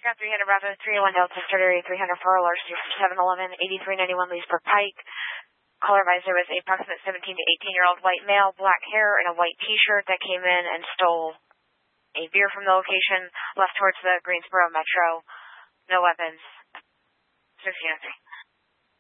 Got 300 Bravo, 301 Delta, start area 304, large 711, 8391 Leesburg Pike. Caller advised there was a approximate 17 to 18-year-old white male, black hair, and a white T-shirt that came in and stole a beer from the location, left towards the Greensboro Metro. No weapons. 1603.